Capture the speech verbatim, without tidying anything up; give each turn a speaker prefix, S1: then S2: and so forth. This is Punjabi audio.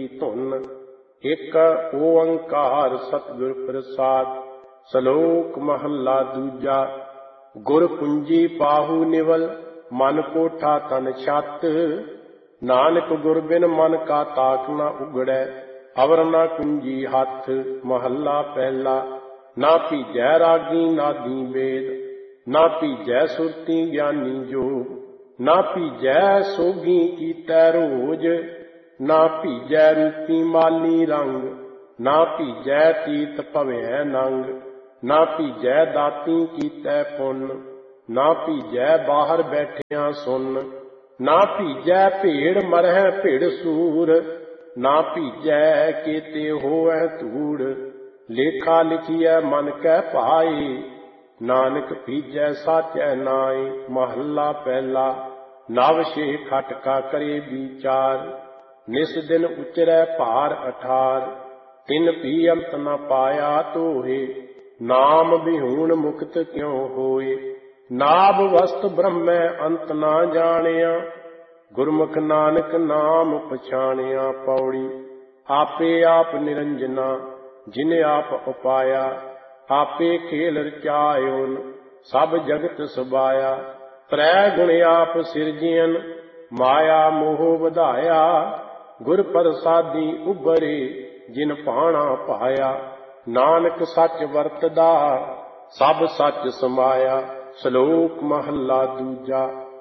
S1: ਕੀ ਧੁਨ। ਇੱਕ ਓੰਕਾਰ ਸਤਿਗੁਰ ਪ੍ਰਸਾਦ। ਸ਼ਲੋਕ ਮਹੱਲਾ ਦੂਜਾ। ਗੁਰ ਕੁੰਜੀ ਪਾਹੂ ਨਿਵਲ, ਮਨ ਕੋਠਾ ਤਨ ਛੱਤ। ਨਾਨਕ ਗੁਰ ਬਿਨ ਮਨ ਕਾ ਤਾਕ ਨਾ ਉਗੜੈ, ਅਵਰ ਨਾ ਕੁੰਜੀ ਹੱਥ। ਮਹੱਲਾ ਪਹਿਲਾ। ਨਾ ਭੀਜੈ ਰਾਗੀ ਨਾਦੀ ਵੇਦ, ਨਾ ਭੀਜੈ ਸੁਰਤੀ ਗਿਆਨੀ ਜੋਗ। ਨਾ ਭੀਜੈ ਸੋਗੀ ਕੀਤੈ ਰੋਜ, ਨਾ ਭੀਜੈ ਰੂਪੀ ਮਾਲੀ ਰੰਗ। ਨਾ ਭੀਜੈ ਤੀਰਥ ਭਵਿਐ ਨੰਗ, ਨਾ ਭੀਜੈ ਦਾਤੀ ਕੀਤੈ ਪੁੰਨ। ਨਾ ਭੀਜੈ ਬਾਹਰ ਬੈਠਿਆਂ ਸੁਨ, ਨਾ ਭੀਜੈ ਭੇੜ ਮਰਹਿ ਭਿੜ ਸੂਰ। ਨਾ ਭੀਜੈ ਕੇਤੇ ਹੋਵੈ ਧੂੜ, ਲੇਖਾ ਲਿਖੀਐ ਮਨ ਕੈ ਭਾਏ। ਨਾਨਕ ਭੀਜੈ ਸਾਚੈ ਨਾਏ। ਮਹੱਲਾ ਪਹਿਲਾ। ਨਵ ਛੇ ਖਟਕਾ ਕਰੇ ਵਿਚਾਰ, ਨਿਸ ਦਿਨ ਉਚਰੈ ਭਾਰ ਅਠਾਰ। ਤਿਨ ਭੀ ਅੰਤ ਨ ਪਾਇਆ ਤੋਹੇ, ਨਾਮ ਬਿਹੂਣ ਮੁਕਤ ਕਿਉ ਹੋਏ। ਨਾਭ ਵਸਤ ਬ੍ਰਹਮੈ ਅੰਤ ਨਾ ਜਾਣਿਆ, ਗੁਰਮੁਖ ਨਾਨਕ ਨਾਮ ਪਛਾਣਿਆ। ਪੌੜੀ। ਆਪੇ ਆਪ ਨਿਰੰਜਨਾ, ਜਿਨ ਆਪ ਉਪਾਇਆ। ਆਪੇ ਖੇਲ ਰਚਾਇਓਨ, ਸਭ ਜਗਤ ਸਬਾਇਆ। ਤ੍ਰੈ ਗੁਣ ਆਪ ਸਿਰਜਿਅਨ, ਮਾਇਆ ਮੋਹ ਵਧਾਇਆ। ਗੁਰ ਪ੍ਰਸਾਦੀ ਉਭਰੇ, ਜਿਨ ਭਾਣਾ ਪਾਇਆ। ਨਾਨਕ ਸੱਚ ਵਰਤਦਾ, ਸਭ ਸੱਚ ਸਮਾਇਆ। ਸ਼ਲੋਕ ਮਹੱਲਾ ਦੂਜਾ।